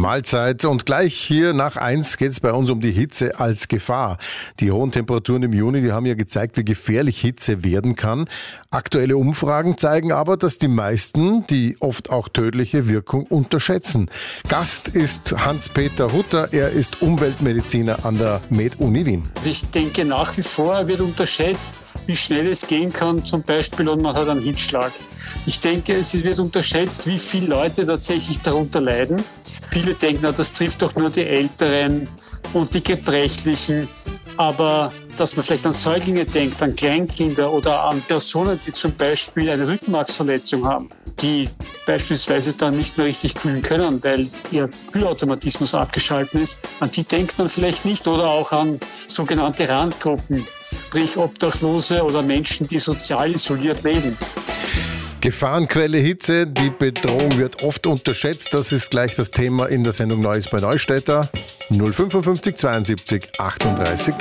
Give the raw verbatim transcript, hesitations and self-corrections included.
Mahlzeit. Und gleich hier nach eins geht es bei uns um die Hitze als Gefahr. Die hohen Temperaturen im Juni, die haben ja gezeigt, wie gefährlich Hitze werden kann. Aktuelle Umfragen zeigen aber, dass die meisten die oft auch tödliche Wirkung unterschätzen. Gast ist Hans-Peter Hutter. Er ist Umweltmediziner an der Med-Uni Wien. Also ich denke, nach wie vor wird unterschätzt, wie schnell es gehen kann, zum Beispiel, und man hat einen Hitzschlag. Ich denke, es wird unterschätzt, wie viele Leute tatsächlich darunter leiden. Viele denken, na, das trifft doch nur die Älteren und die Gebrechlichen. Aber dass man vielleicht an Säuglinge denkt, an Kleinkinder oder an Personen, die zum Beispiel eine Rückenmarksverletzung haben, die beispielsweise dann nicht mehr richtig kühlen können, weil ihr Kühlautomatismus abgeschaltet ist, an die denkt man vielleicht nicht. Oder auch an sogenannte Randgruppen, sprich Obdachlose oder Menschen, die sozial isoliert leben. Gefahrenquelle Hitze, die Bedrohung wird oft unterschätzt. Das ist gleich das Thema in der Sendung Neues bei Neustädter. null fünfundfünfzig zweiundsiebzig achtunddreißig